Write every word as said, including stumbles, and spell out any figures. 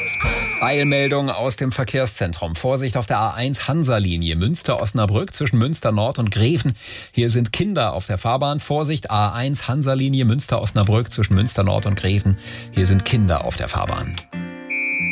Eilmeldung aus dem Verkehrszentrum. Vorsicht auf der A eins Hansa-Linie Münster-Osnabrück zwischen Münster Nord und Greven. Hier sind Kinder auf der Fahrbahn. Vorsicht, A eins Hansa-Linie Münster-Osnabrück zwischen Münster Nord und Greven. Hier sind Kinder auf der Fahrbahn.